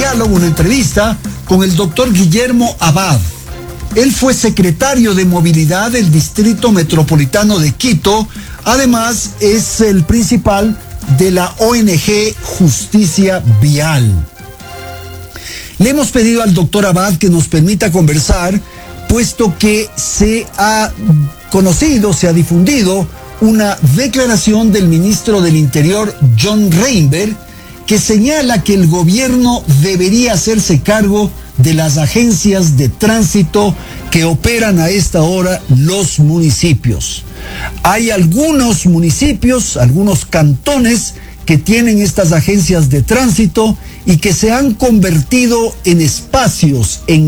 diálogo, una entrevista con el doctor Guillermo Abad. Él fue secretario de Movilidad del Distrito Metropolitano de Quito. Además, es el principal de la ONG Justicia Vial. Le hemos pedido al doctor Abad que nos permita conversar, puesto que se ha conocido, se ha difundido una declaración del ministro del Interior, John Reinberg, que señala que el gobierno debería hacerse cargo de las agencias de tránsito que operan a esta hora los municipios. Hay algunos municipios, algunos cantones que tienen estas agencias de tránsito y que se han convertido en espacios, en